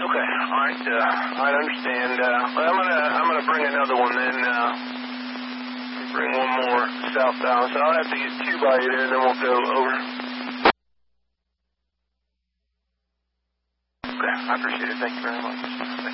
Okay, all right, I understand. Well, I'm gonna bring another one then. Bring one more southbound, so I'll have to get two by you there, then we'll go over. Okay, I appreciate it. Thank you very much.